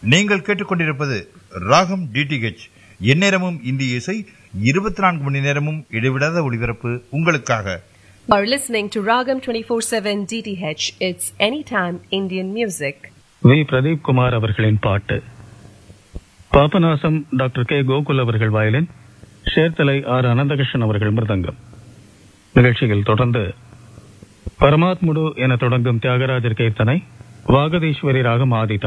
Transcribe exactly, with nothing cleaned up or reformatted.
நீங்கள் கேட்டுக்கொண்டிருப்பது ராகம் டிடிஹெச். எந்நேரமும் இந்திய இசை, இருபத்தி நான்கு மணி நேரமும் இடைவிடாத ஒளிபரப்பு உங்களுக்காக. You are listening to Ragam twenty-four seven D T H. It's anytime Indian music. We Pradeep Kumar அவர்களின் பாட்டு. பாபநாசம் டாக்டர் கே கோகுல் அவர்கள் வயலின், சேர்த்தலை ஆர் அனந்தகிருஷ்ணன் அவர்கள் மிருதங்கம். நிகழ்ச்சியில் தொடர்ந்து பரமாத்முடு என தொடங்கும் தியாகராஜர் கீர்த்தனை, வாகதீஸ்வரி ராகம் ஆதி